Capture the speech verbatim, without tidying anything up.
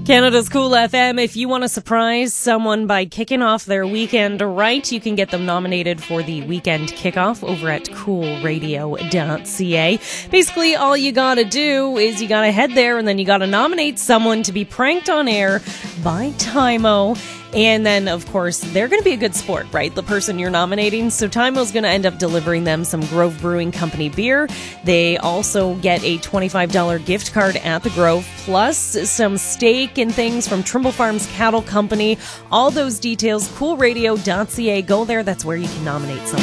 Canada's Cool F M. If you want to surprise someone by kicking off their weekend right, you can get them nominated for the weekend kickoff over at cool radio dot c a. Basically, all you gotta do is you gotta head there and then you gotta nominate someone to be pranked on air by Tymo. And then, of course, they're going to be a good sport, right? The person you're nominating. So Tymo's going to end up delivering them some Grove Brewing Company beer. They also get a twenty-five dollars gift card at the Grove, plus some steak and things from Trimble Farms Cattle Company. All those details, cool radio dot c a. Go there. That's where you can nominate someone.